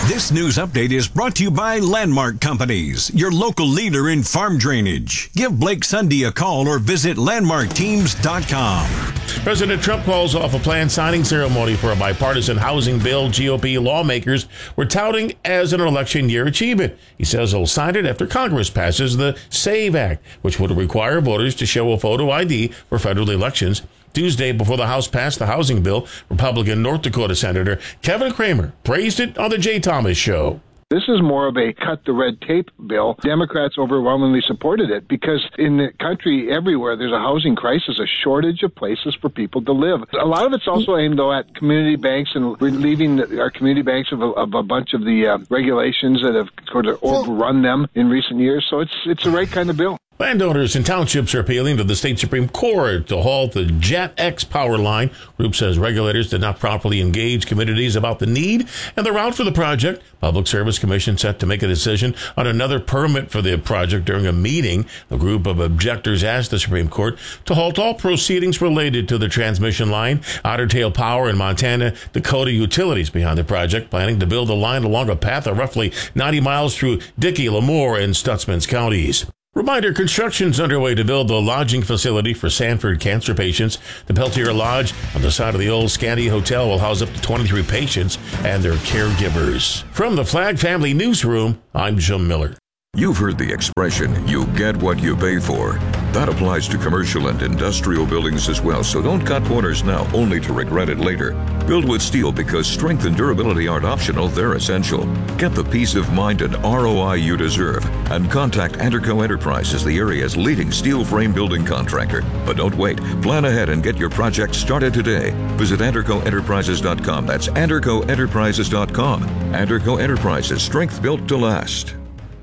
This news update is brought to you by Landmark Companies, your local leader in farm drainage. Give Blake Sunday a call or visit landmarkteams.com. President Trump calls off a planned signing ceremony for a bipartisan housing bill GOP lawmakers were touting as an election year achievement. He says he'll sign it after Congress passes the SAVE Act, which would require voters to show a photo ID for federal elections. Tuesday, before the House passed the housing bill, Republican North Dakota Senator Kevin Cramer praised it on the Jay Thomas Show. This is more of a cut the red tape bill. Democrats overwhelmingly supported it because in the country everywhere there's a housing crisis, a shortage of places for people to live. A lot of it's also aimed, though, at community banks and relieving our community banks of a bunch of the regulations that have sort of overrun them in recent years. So it's the right kind of bill. Landowners and townships are appealing to the state Supreme Court to halt the Jet X power line. Group says regulators did not properly engage communities about the need and the route for the project. Public Service Commission set to make a decision on another permit for the project during a meeting. A group of objectors asked the Supreme Court to halt all proceedings related to the transmission line. Otter Tail Power and Montana Dakota Utilities behind the project, planning to build a line along a path of roughly 90 miles through Dickey, Lemoore, and Stutzman counties. Reminder, construction's underway to build the lodging facility for Sanford cancer patients. The Peltier Lodge on the side of the old Scandy Hotel will house up to 23 patients and their caregivers. From the Flag Family Newsroom, I'm Jim Miller. You've heard the expression, you get what you pay for. That applies to commercial and industrial buildings as well, so don't cut corners now only to regret it later. Build with steel because strength and durability aren't optional, they're essential. Get the peace of mind and ROI you deserve and contact Anderco Enterprises, the area's leading steel frame building contractor. But don't wait. Plan ahead and get your project started today. Visit AndercoEnterprises.com. That's AndercoEnterprises.com. Anderco Enterprises, strength built to last.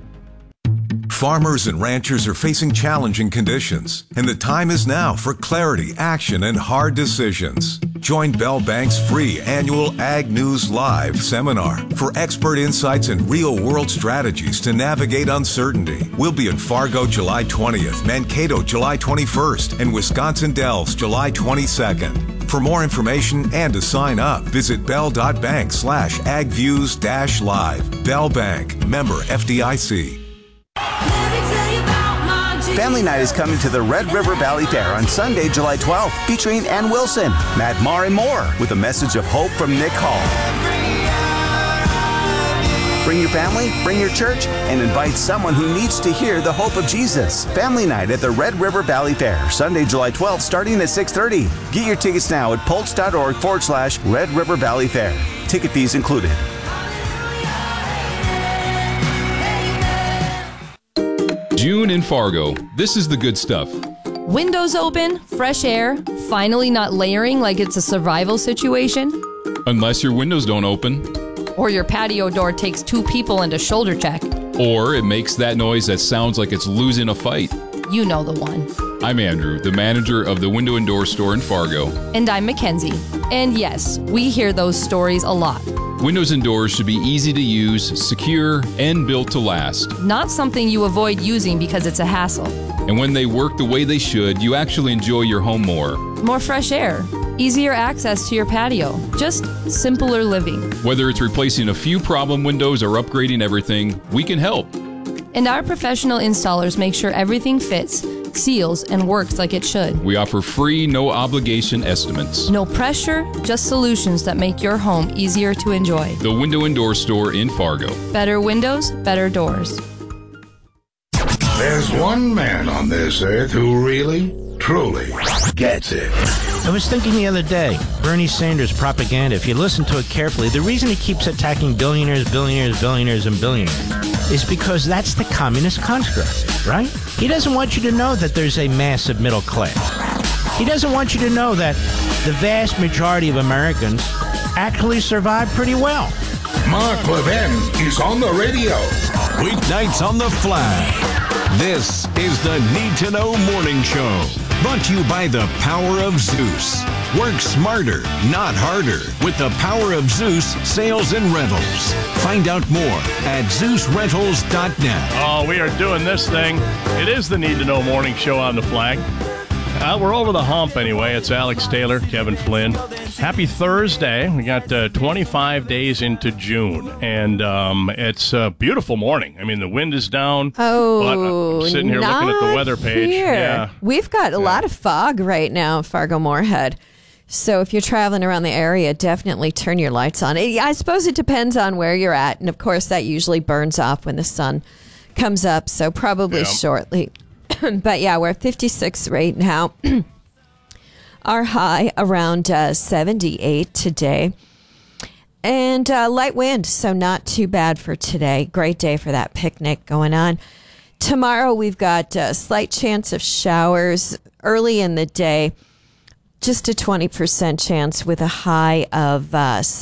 Farmers and ranchers are facing challenging conditions, and the time is now for clarity, action, and hard decisions. Join Bell Bank's free annual Ag News Live seminar for expert insights and real-world strategies to navigate uncertainty. We'll be in Fargo July 20th, Mankato July 21st, and Wisconsin Dells July 22nd. For more information and to sign up, visit bell.bank/agviews-live. Bell Bank, member FDIC. Family Night is coming to the Red River Valley Fair on Sunday, July 12th, featuring Ann Wilson, Matt Maher, and more, with a message of hope from Nick Hall. Bring your family, bring your church, and invite someone who needs to hear the hope of Jesus. Family Night at the Red River Valley Fair, Sunday, July 12th, starting at 6:30. Get your tickets now at pulse.org/Red River Valley Fair. Ticket fees included. June in Fargo. This is the good stuff. Windows open, fresh air, finally not layering like it's a survival situation. Unless your windows don't open. Or your patio door takes 2 people and a shoulder check. Or it makes that noise that sounds like it's losing a fight. You know the one. I'm Andrew, the manager of the Window and Door store in Fargo. And I'm Mackenzie. And yes, we hear those stories a lot. Windows and doors should be easy to use, secure, and built to last. Not something you avoid using because it's a hassle. And when they work the way they should, you actually enjoy your home more. More fresh air, easier access to your patio, just simpler living. Whether it's replacing a few problem windows or upgrading everything, we can help. And our professional installers make sure everything fits, seals, and works like it should. We offer free, no-obligation estimates. No pressure, just solutions that make your home easier to enjoy. The Window and Door store in Fargo. Better windows, better doors. There's one man on this earth who really, truly gets it. I was thinking the other day, Bernie Sanders' propaganda, if you listen to it carefully, the reason he keeps attacking billionaires, billionaires, billionaires, and billionaires is because that's the communist construct, right? He doesn't want you to know that there's a massive middle class. He doesn't want you to know that the vast majority of Americans actually survive pretty well. Mark Levin is on the radio. Weeknights on the Flag. This is the Need to Know Morning Show. Brought to you by the Power of Zeus. Work smarter, not harder, with the Power of Zeus sales and rentals. Find out more at ZeusRentals.net. Oh, we are doing this thing. It is the Need to Know Morning Show on the Flag. We're over the hump anyway. It's Alex Taylor, Kevin Flynn. Happy Thursday. We got 25 days into June, and it's a beautiful morning. I mean, the wind is down. Oh, but I'm sitting here looking at the weather page. Here. Yeah. We've got a lot of fog right now in Fargo-Moorhead. So if you're traveling around the area, definitely turn your lights on. I suppose it depends on where you're at. And, of course, that usually burns off when the sun comes up, so probably shortly. But, yeah, we're at 56 right now. Our high around 78 today. And light wind, so not too bad for today. Great day for that picnic going on. Tomorrow we've got a slight chance of showers early in the day. Just a 20% chance with a high of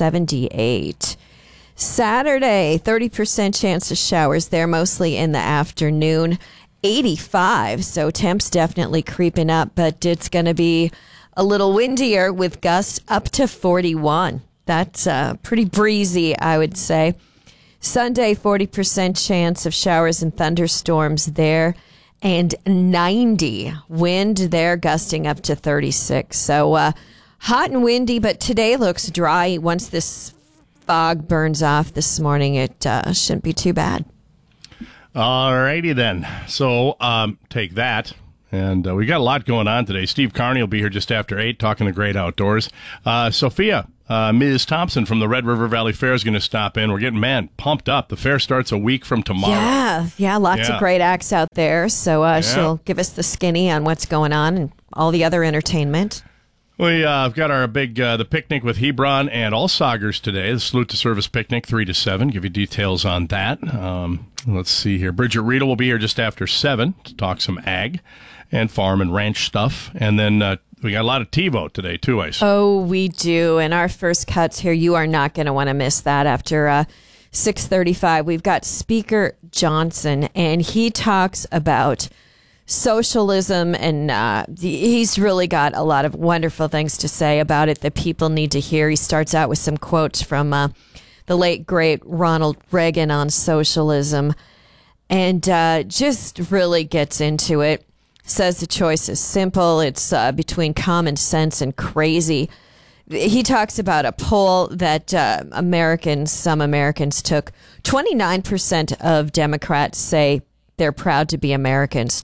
78. Saturday, 30% chance of showers there, mostly in the afternoon. 85, so temps definitely creeping up, but it's going to be a little windier with gusts up to 41. That's pretty breezy, I would say. Sunday, 40% chance of showers and thunderstorms there, and 90 wind there, gusting up to 36. So hot and windy, but today looks dry. Once this fog burns off this morning, it shouldn't be too bad. All righty then. So take that. And we got a lot going on today. Steve Carney will be here just after 8 talking the great outdoors. Sophia, Ms. Thompson from the Red River Valley Fair is going to stop in. We're getting, pumped up. The fair starts a week from tomorrow. Yeah, lots of great acts out there. So she'll give us the skinny on what's going on and all the other entertainment. We've got our big the picnic with Hebron and all Saugers today. The Salute to Service picnic, 3 to 7. Give you details on that. Let's see here. Bridget Riedel will be here just after 7 to talk some ag and farm and ranch stuff. And then we got a lot of TiVo today, too, I see. Oh, we do. And our first cuts here, you are not going to want to miss that after 6:35. We've got Speaker Johnson, and he talks about socialism, and he's really got a lot of wonderful things to say about it that people need to hear. He starts out with some quotes from the late, great Ronald Reagan on socialism, and just really gets into it. Says the choice is simple. It's between common sense and crazy. He talks about a poll that some Americans took. 29% of Democrats say they're proud to be Americans.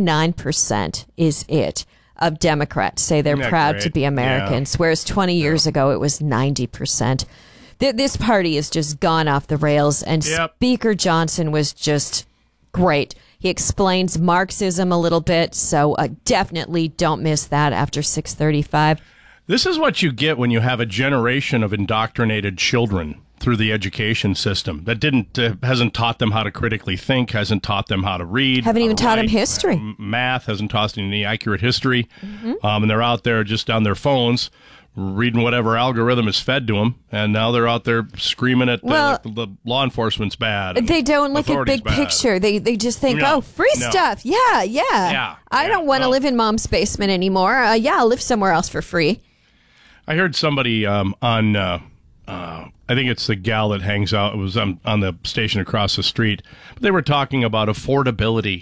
29% is it of Democrats say they're proud to be Americans, whereas 20 years ago it was 90%. This party has just gone off the rails, and Speaker Johnson was just great. He explains Marxism a little bit, so definitely don't miss that after 6:35. This is what you get when you have a generation of indoctrinated children through the education system that hasn't taught them how to critically think, hasn't taught them how to read. Haven't even taught them history. Math, hasn't taught them any accurate history. Mm-hmm. And they're out there just on their phones reading whatever algorithm is fed to them, and now they're out there screaming at the law enforcement's bad. They don't look at big picture. They just think, free stuff. Yeah. I don't want to live in mom's basement anymore. I'll live somewhere else for free. I heard somebody on, I think it's the gal that hangs out, it was on the station across the street, but they were talking about affordability.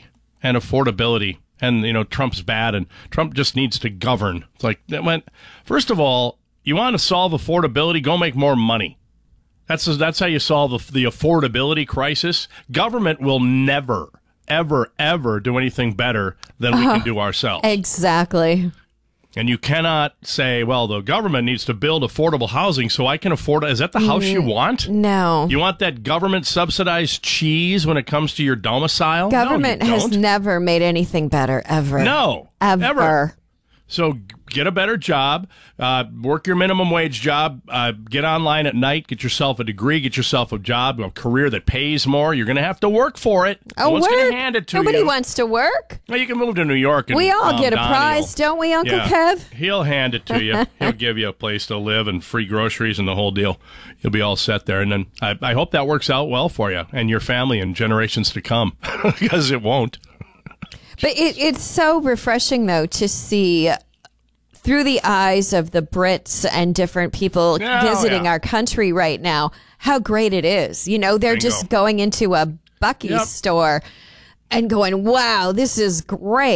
And, Trump's bad, and Trump just needs to govern. It's like, first of all, you want to solve affordability, go make more money. That's how you solve the affordability crisis. Government will never, ever, ever do anything better than we can do ourselves. Exactly. And you cannot say, well, the government needs to build affordable housing so I can afford it. Is that the house you want? No. You want that government-subsidized cheese when it comes to your domicile? Government has never made anything better, ever. No. Ever. So get a better job, work your minimum wage job, get online at night, get yourself a degree, get yourself a job, a career that pays more. You're going to have to work for it. No one's going to hand it to you. Nobody wants to work. Well, you can move to New York. And, we all get a prize, don't we, Uncle Kev? He'll hand it to you. He'll give you a place to live and free groceries and the whole deal. You'll be all set there. And then I hope that works out well for you and your family and generations to come, because it won't. But it's so refreshing, though, to see through the eyes of the Brits and different people visiting our country right now how great it is. They're just going into a Buc-ee's store and going, wow, this is great.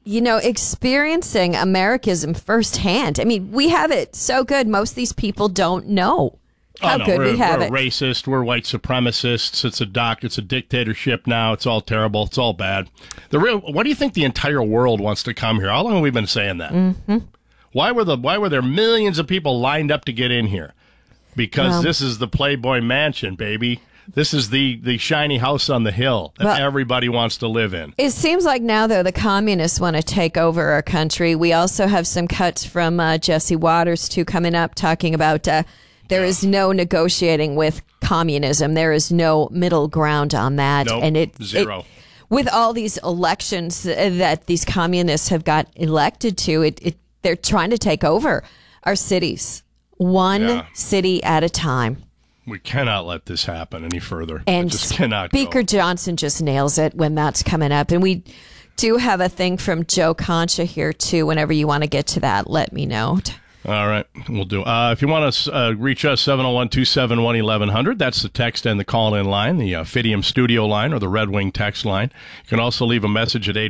experiencing Americanism firsthand. I mean, we have it so good. Most of these people don't know how good we have it. We're racist. We're white supremacists. It's a dictatorship now. It's all terrible. It's all bad. What do you think the entire world wants to come here? How long have we been saying that? Mm-hmm. Why were there millions of people lined up to get in here? Because this is the Playboy Mansion, baby. This is the shiny house on the hill that everybody wants to live in. It seems like now, though, the communists want to take over our country. We also have some cuts from Jesse Waters, too, coming up, talking about there is no negotiating with communism. There is no middle ground on that. Nope, and zero. With all these elections that these communists have got elected to, they're trying to take over our cities, one city at a time. We cannot let this happen any further. And it just cannot Speaker Johnson just nails it when that's coming up. And we do have a thing from Joe Concha here, too. Whenever you want to get to that, let me know. All right, we'll do. If you want to reach us, 701-271-1100. That's the text and the call-in line, the Fidium studio line or the Red Wing text line. You can also leave a message at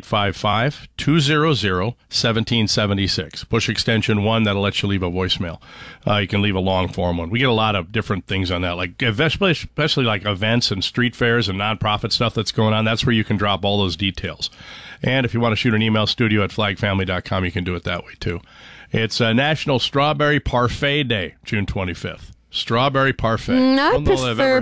855-200-1776. Push extension 1, that'll let you leave a voicemail. You can leave a long-form one. We get a lot of different things on that, like especially like events and street fairs and nonprofit stuff that's going on. That's where you can drop all those details. And if you want to shoot an email, studio@flagfamily.com, you can do it that way, too. It's National Strawberry Parfait Day, June 25th. Strawberry parfait. I prefer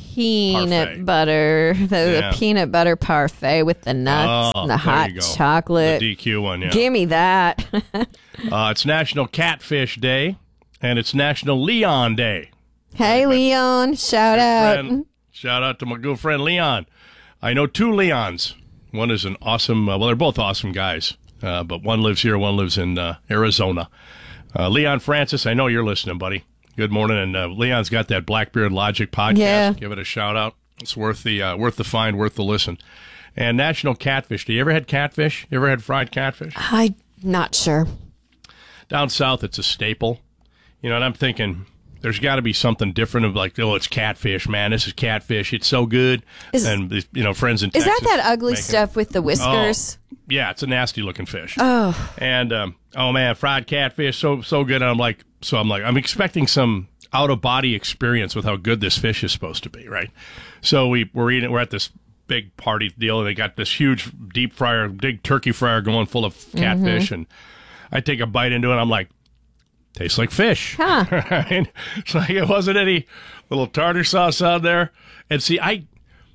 peanut butter. The peanut butter parfait with the nuts and the hot chocolate. The DQ one, yeah. Give me that. It's National Catfish Day, and it's National Leon Day. Hey, Leon. Shout out. Shout out to my good friend Leon. I know 2 Leons. One is an awesome, they're both awesome guys. But one lives here, one lives in Arizona. Leon Francis, I know you're listening, buddy. Good morning. And Leon's got that Blackbeard Logic podcast. Yeah. Give it a shout out. It's worth the find, worth the listen. And National Catfish Day. You ever had catfish? You ever had fried catfish? I'm not sure. Down south, it's a staple. And I'm thinking there's got to be something different of like, it's catfish, man. This is catfish. It's so good. And friends in Texas. Is that ugly stuff with the whiskers? Oh, yeah, it's a nasty looking fish. Oh. And man, fried catfish, so good. And I'm expecting some out of body experience with how good this fish is supposed to be, right? So we're at this big party deal, and they got this huge deep fryer, big turkey fryer going full of catfish, and I take a bite into it. I'm like, tastes like fish. Huh. Right? It's like it wasn't any little tartar sauce on there. And see, I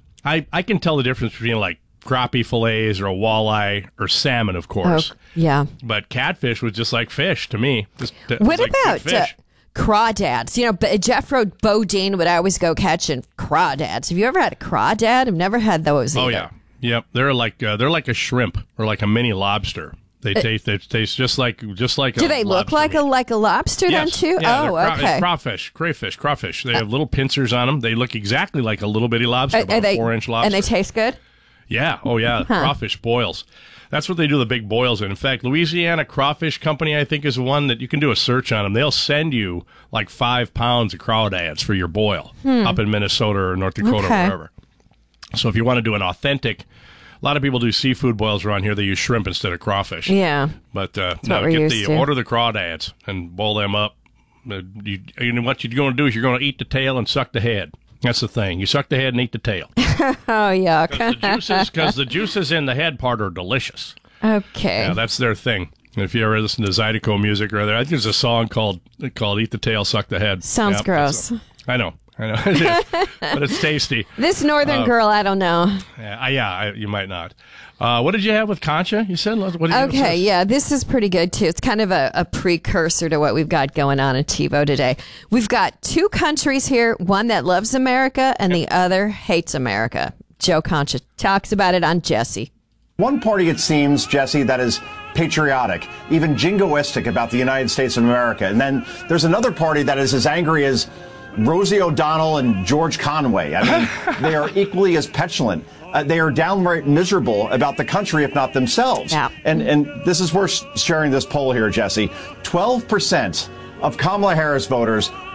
can tell the difference between like crappie fillets or a walleye or salmon, of course. Oh, yeah. But catfish was just like fish to me. What about crawdads? Jeffro Bodine would always go catching crawdads. Have you ever had a crawdad? I've never had those either. Oh, yeah. Yep. They're like a shrimp or like a mini lobster. They taste just like a lobster. Do they look like a lobster then too? Yeah, okay. Crayfish. They have little pincers on them. They look exactly like a little bitty lobster, about a 4-inch lobster. And they taste good? Yeah. Oh, yeah. Crawfish boils. That's what they do the big boils in. In fact, Louisiana Crawfish Company, I think, is one that you can do a search on them. They'll send you like 5 pounds of crawdads for your boil up in Minnesota or North Dakota or wherever. So if you want to do an authentic, a lot of people do seafood boils around here. They use shrimp instead of crawfish. Yeah. But order the crawdads and boil them up. What you're going to do is you're going to eat the tail and suck the head. That's the thing. You suck the head and eat the tail. Oh, yuck. Because the juices in the head part are delicious. Okay. Yeah, that's their thing. If you ever listen to Zydeco music or other, I think there's a song called Eat the Tail, Suck the Head. Sounds gross. I know. It is, but it's tasty. This northern girl, I don't know. You might not. What did you have with Concha? You said? What did you have this is pretty good, too. It's kind of a precursor to what we've got going on in TiVo today. We've got 2 countries here, one that loves America and the other hates America. Joe Concha talks about it on Jesse. One party, it seems, Jesse, that is patriotic, even jingoistic about the United States of America. And then there's another party that is as angry as Rosie O'Donnell and George Conway. I mean, they are equally as petulant. They are downright miserable about the country, if not themselves. Yeah. And this is worth sharing this poll here, Jesse. 12% of Kamala Harris voters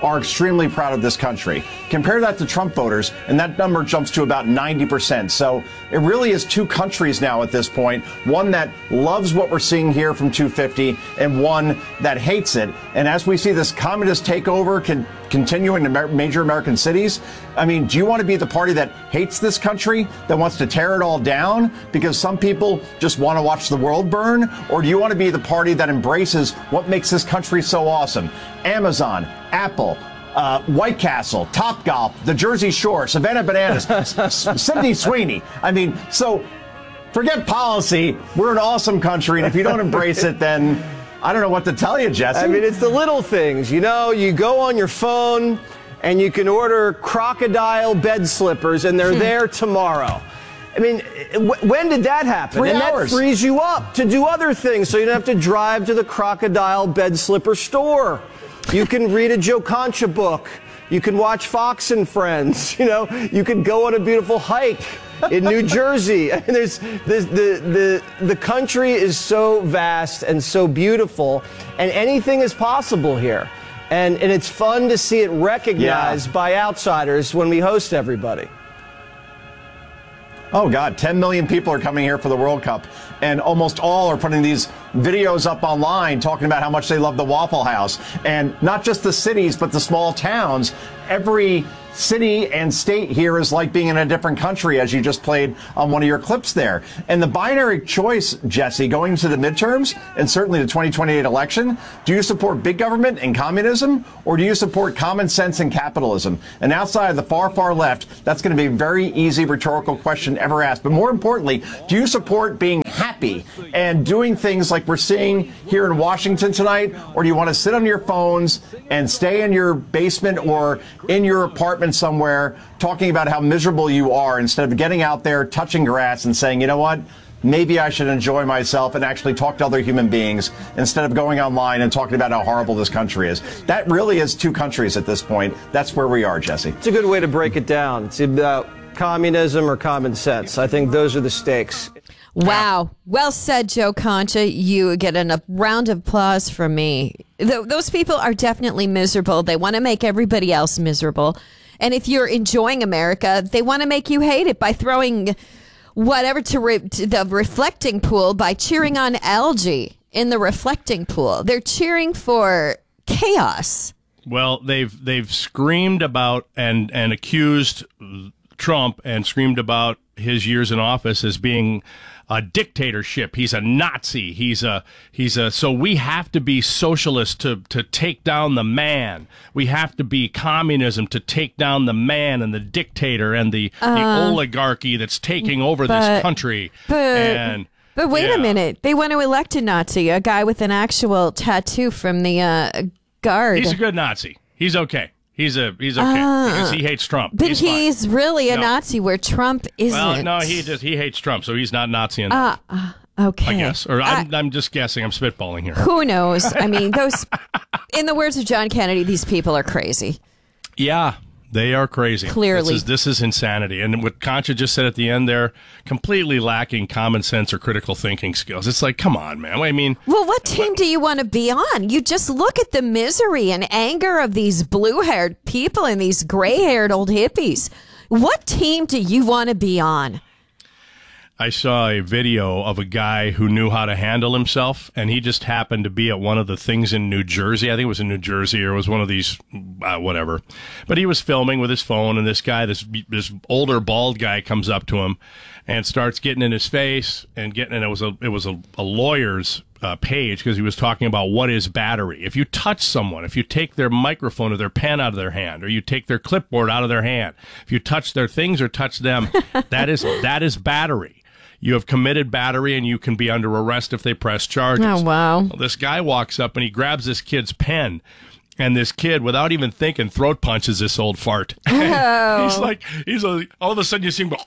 are extremely proud of this country. Compare that to Trump voters, and that number jumps to about 90%. So it really is two countries now at this point, one that loves what we're seeing here from 250 and one that hates it. And as we see this communist takeover continue in major American cities, I mean, do you want to be the party that hates this country, that wants to tear it all down because some people just want to watch the world burn? Or do you want to be the party that embraces what makes this country so awesome? Amazon, Apple, White Castle, Topgolf, the Jersey Shore, Savannah Bananas, Sydney Sweeney. I mean, so forget policy. We're an awesome country, and if you don't embrace it, then I don't know what to tell you, Jesse. I mean, it's the little things. You know, you go on your phone and you can order crocodile bed slippers, and they're there tomorrow. I mean, when did that happen? 3 hours. That frees you up to do other things, so you don't have to drive to the crocodile bed slipper store. You can read a Joe Concha book. You can watch Fox and Friends. You know, you can go on a beautiful hike in New Jersey. And the country is so vast and so beautiful, and anything is possible here. And it's fun to see it recognized by outsiders when we host everybody. Oh, God, 10 million people are coming here for the World Cup, and almost all are putting these videos up online talking about how much they love the Waffle House. And not just the cities, but the small towns. Every city and state here is like being in a different country, as you just played on one of your clips there. And the binary choice, Jesse, going to the midterms and certainly the 2028 election, do you support big government and communism, or do you support common sense and capitalism? And outside of the far, far left, that's going to be a very easy rhetorical question ever asked. But more importantly, do you support being happy and doing things like we're seeing here in Washington tonight, or do you want to sit on your phones and stay in your basement or in your apartment somewhere talking about how miserable you are instead of getting out there, touching grass and saying, you know what, maybe I should enjoy myself and actually talk to other human beings instead of going online and talking about how horrible this country is? That really is two countries at this point. That's where we are, Jesse. It's a good way to break it down. It's about communism or common sense. I think those are the stakes. Wow. Well said, Joe Concha. You get a round of applause from me. Those people are definitely miserable. They want to make everybody else miserable. And if you're enjoying America, they want to make you hate it by throwing whatever to the reflecting pool, by cheering on algae in the reflecting pool. They're cheering for chaos. Well, they've screamed about and accused Trump and screamed about his years in office as being a dictatorship. He's a Nazi. He's a so we have to be socialist to take down the man. We have to be communism to take down the man and the dictator and the oligarchy that's taking over this country. But wait a minute. They want to elect a Nazi, a guy with an actual tattoo from the guard. He's a good Nazi. He's okay. He's okay because he hates Trump. But he's really a Nazi where Trump isn't. Well, no, he hates Trump, so he's not Nazi enough. Okay. I guess. Or I'm just guessing. I'm spitballing here. Who knows? I mean, in the words of John Kennedy, these people are crazy. Yeah, they are crazy. Clearly. This is insanity. And what Concha just said at the end there, completely lacking common sense or critical thinking skills. It's like, come on, man. I mean, well, what team do you want to be on? You just look at the misery and anger of these blue-haired people and these gray-haired old hippies. What team do you want to be on? I saw a video of a guy who knew how to handle himself, and he just happened to be at one of the things in New Jersey. I think it was in New Jersey, or it was one of these, whatever. But he was filming with his phone, and this guy, this older bald guy, comes up to him and starts getting in his face and it was a lawyer's page, because he was talking about what is battery. If you touch someone, if you take their microphone or their pen out of their hand, or you take their clipboard out of their hand, if you touch their things or touch them, that is battery. You have committed battery, and you can be under arrest if they press charges. Oh, wow. Well, this guy walks up, and he grabs this kid's pen, and this kid, without even thinking, throat punches this old fart. Oh. he's like, all of a sudden you see him go,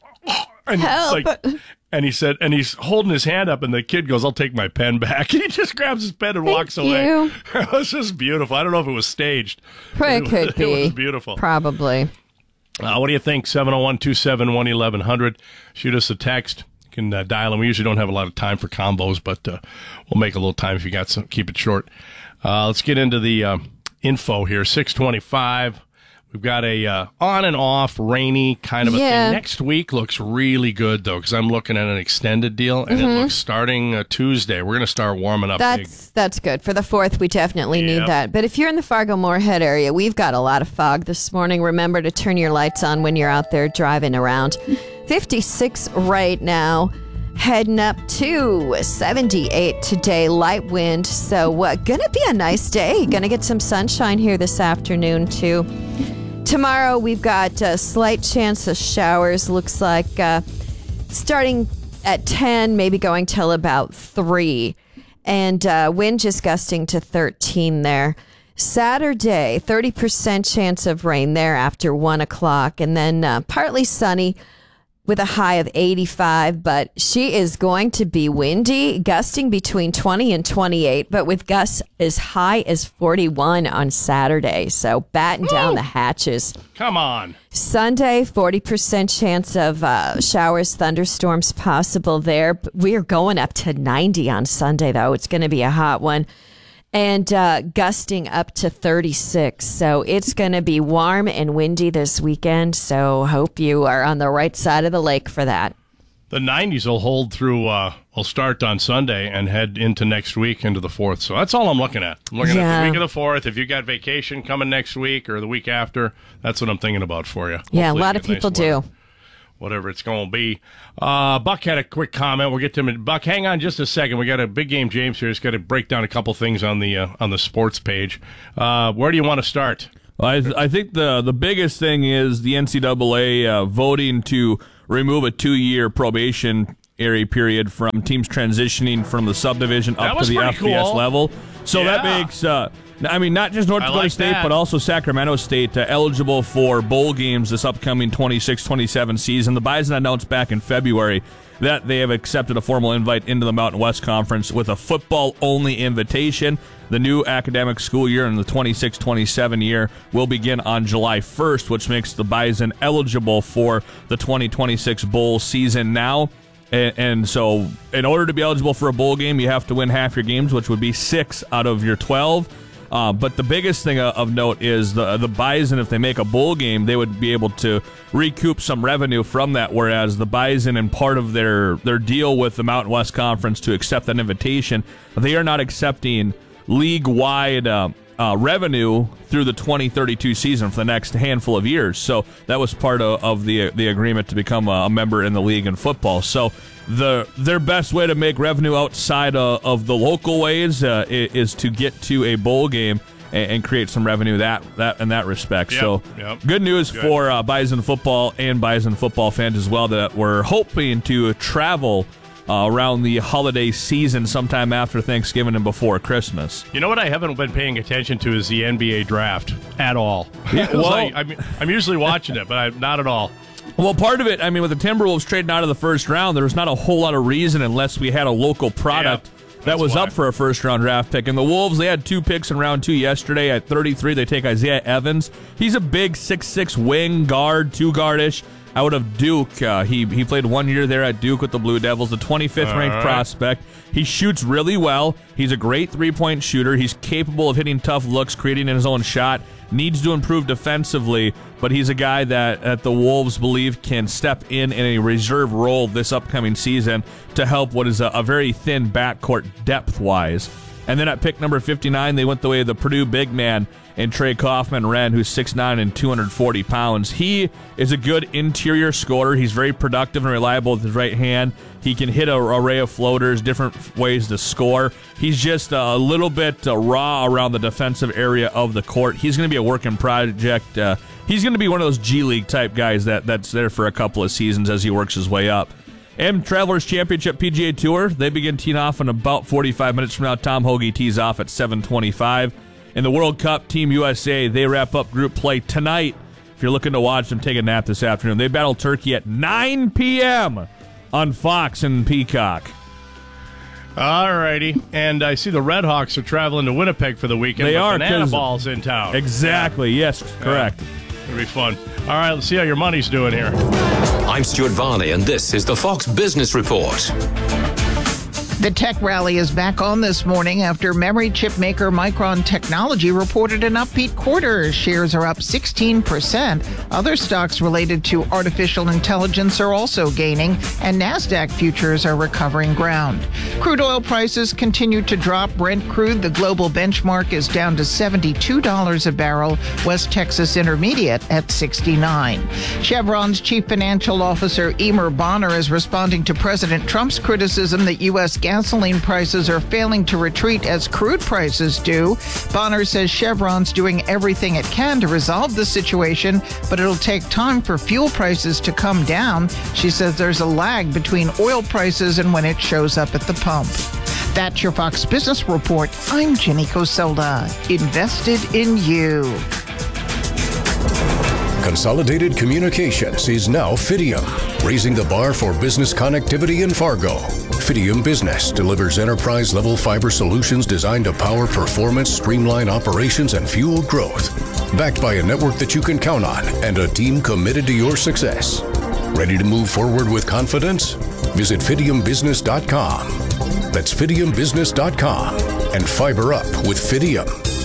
and help. And he said, and he's holding his hand up, and the kid goes, "I'll take my pen back." And he just grabs his pen and walks away. It was just beautiful. I don't know if it was staged. It could be. It was beautiful. Probably. What do you think? 701-271-1100. Shoot us a text. You can dial them. We usually don't have a lot of time for combos, but we'll make a little time if you got some. Keep it short. Let's get into the info here. 625. We've got a on and off rainy kind of a thing. Next week looks really good, though, because I'm looking at an extended deal, and it looks starting Tuesday. We're going to start warming up big. That's good. For the 4th, we definitely need that. But if you're in the Fargo-Moorhead area, we've got a lot of fog this morning. Remember to turn your lights on when you're out there driving around. 56 right now. Heading up to 78 today, light wind. So gonna be a nice day. Gonna get some sunshine here this afternoon, too. Tomorrow, we've got a slight chance of showers. Looks like starting at 10, maybe going till about 3. And wind just gusting to 13 there. Saturday, 30% chance of rain there after 1 o'clock. And then partly sunny with a high of 85. But she is going to be windy, gusting between 20 and 28, but with gusts as high as 41 on Saturday. So batten down the hatches. Come on. Sunday, 40% chance of showers, thunderstorms possible there. We are going up to 90 on Sunday, though. It's going to be a hot one. And gusting up to 36. So it's going to be warm and windy this weekend. So hope you are on the right side of the lake for that. The 90s will hold through, will start on Sunday and head into next week, into the 4th. So that's all I'm looking at. I'm looking at the week of the 4th. If you got vacation coming next week or the week after, that's what I'm thinking about for you. Yeah, Hopefully a lot of people do. Whatever it's going to be. Buck had a quick comment. We'll get to him. Buck, hang on just a second. We got a big game. James here. He's got to break down a couple things on the sports page. Where do you want to start? Well, I think the biggest thing is the NCAA voting to remove a 2-year probationary period from teams transitioning from the subdivision up to the FBS level. So that makes not just North Dakota State, but also Sacramento State eligible for bowl games this upcoming 26-27 season. The Bison announced back in February that they have accepted a formal invite into the Mountain West Conference with a football-only invitation. The new academic school year in the 26-27 year will begin on July 1st, which makes the Bison eligible for the 2026 bowl season now. And so in order to be eligible for a bowl game, you have to win half your games, which would be 6 out of your 12. But the biggest thing of note is the Bison, if they make a bowl game, they would be able to recoup some revenue from that, whereas the Bison, in part of their deal with the Mountain West Conference to accept that invitation, they are not accepting league-wide revenue through the 2032 season for the next handful of years. So that was part of the agreement to become a member in the league in football. So their best way to make revenue outside of the local ways is to get to a bowl game and create some revenue that in that respect. Good news for Bison football and Bison football fans as well, that we're hoping to travel around the holiday season sometime after Thanksgiving and before Christmas. You know what I haven't been paying attention to is the NBA draft at all. I'm usually watching it, but not at all. Well, part of it, with the Timberwolves trading out of the first round, there was not a whole lot of reason unless we had a local product that was up for a first-round draft pick. And the Wolves, they had 2 picks in round 2 yesterday. At 33, they take Isaiah Evans. He's a big 6'6" wing guard, 2-guard-ish. Out of Duke. He played 1 year there at Duke with the Blue Devils, the 25th ranked prospect. He shoots really well. He's a great three-point shooter. He's capable of hitting tough looks, creating his own shot. Needs to improve defensively, but he's a guy that the Wolves believe can step in a reserve role this upcoming season to help what is a very thin backcourt depth-wise. And then at pick number 59, they went the way of the Purdue big man and Trey Kaufman-Renn, who's 6'9" and 240 pounds. He is a good interior scorer. He's very productive and reliable with his right hand. He can hit an array of floaters, different ways to score. He's just a little bit raw around the defensive area of the court. He's going to be a working project. He's going to be one of those G League type guys that's there for a couple of seasons as he works his way up. And Travelers Championship PGA Tour, they begin teeing off in about 45 minutes from now. Tom Hoagie tees off at 7:25. In the World Cup, Team USA, they wrap up group play tonight. If you're looking to watch them, take a nap this afternoon. They battle Turkey at 9 p.m. on Fox and Peacock. All righty. And I see the Red Hawks are traveling to Winnipeg for the weekend. They are. Banana Ball's in town. Exactly. Yes, correct. It'll be fun. All right, let's see how your money's doing here. I'm Stuart Varney, and this is the Fox Business Report. The tech rally is back on this morning after memory chip maker Micron Technology reported an upbeat quarter. Shares are up 16%. Other stocks related to artificial intelligence are also gaining, and NASDAQ futures are recovering ground. Crude oil prices continue to drop. Brent crude, the global benchmark, is down to $72 a barrel. West Texas Intermediate at 69. Chevron's chief financial officer Eimear Bonner is responding to President Trump's criticism that U.S. gasoline prices are failing to retreat as crude prices do. Bonner says Chevron's doing everything it can to resolve the situation, but it'll take time for fuel prices to come down. She says there's a lag between oil prices and when it shows up at the pump. That's your Fox Business Report. I'm Jenny Coselda. Invested in you. Consolidated Communications is now Fidium, raising the bar for business connectivity in Fargo. Fidium Business delivers enterprise-level fiber solutions designed to power performance, streamline operations, and fuel growth. Backed by a network that you can count on and a team committed to your success. Ready to move forward with confidence? Visit FidiumBusiness.com. That's FidiumBusiness.com and fiber up with Fidium.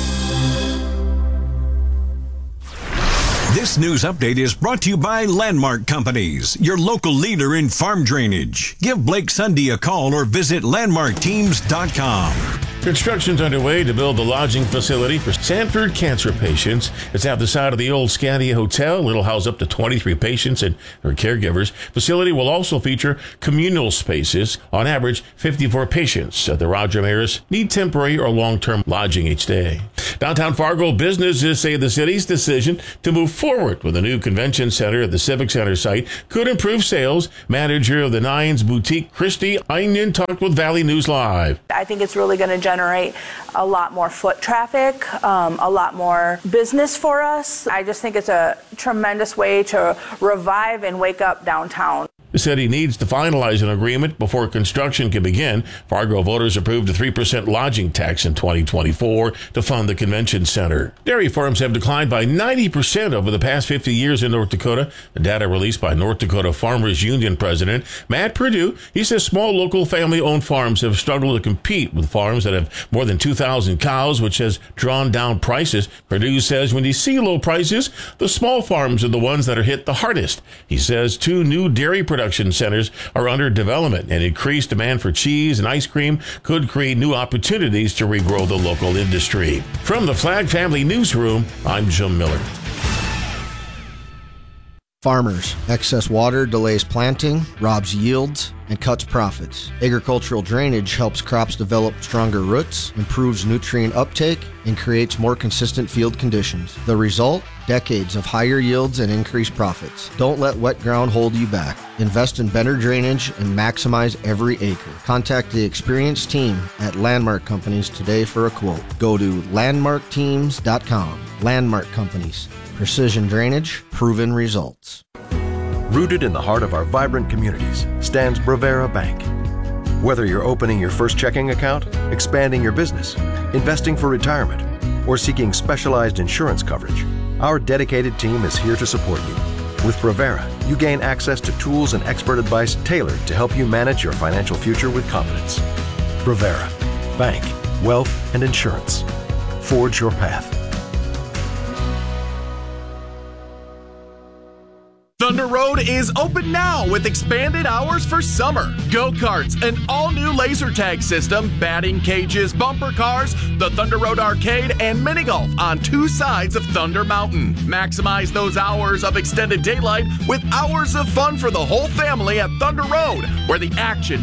This news update is brought to you by Landmark Companies, your local leader in farm drainage. Give Blake Sunday a call or visit landmarkteams.com. Construction's underway to build the lodging facility for Sanford cancer patients. It's at the side of the old Scandia Hotel. It'll house up to 23 patients and their caregivers. Facility will also feature communal spaces. On average, 54 patients at the Roger Maris need temporary or long-term lodging each day. Downtown Fargo businesses say the city's decision to move forward with a new convention center at the Civic Center site could improve sales. Manager of the Nines Boutique, Christy Einion, talked with Valley News Live. I think it's really going to generate a lot more foot traffic, a lot more business for us. I just think it's a tremendous way to revive and wake up downtown. The city needs to finalize an agreement before construction can begin. Fargo voters approved a 3% lodging tax in 2024 to fund the convention center. Dairy farms have declined by 90% over the past 50 years in North Dakota. The data released by North Dakota Farmers Union President Matt Perdue. He says small local family-owned farms have struggled to compete with farms that have more than 2,000 cows, which has drawn down prices. Perdue says when you see low prices, the small farms are the ones that are hit the hardest. He says 2 new dairy production centers are under development, and increased demand for cheese and ice cream could create new opportunities to regrow the local industry. From the Flag Family Newsroom, I'm Jim Miller. Farmers. Excess water delays planting, robs yields, and cuts profits. Agricultural drainage helps crops develop stronger roots, improves nutrient uptake, and creates more consistent field conditions. The result? Decades of higher yields and increased profits. Don't let wet ground hold you back. Invest in better drainage and maximize every acre. Contact the experienced team at Landmark Companies today for a quote. Go to landmarkteams.com. Landmark Companies. Precision drainage, proven results. Rooted in the heart of our vibrant communities stands Bravera Bank. Whether you're opening your first checking account, expanding your business, investing for retirement, or seeking specialized insurance coverage, our dedicated team is here to support you. With Bravera, you gain access to tools and expert advice tailored to help you manage your financial future with confidence. Bravera. Bank, wealth, and insurance. Forge your path. Thunder Road is open now with expanded hours for summer. Go-karts, an all-new laser tag system, batting cages, bumper cars, the Thunder Road Arcade, and mini golf on 2 sides of Thunder Mountain. Maximize those hours of extended daylight with hours of fun for the whole family at Thunder Road, where the action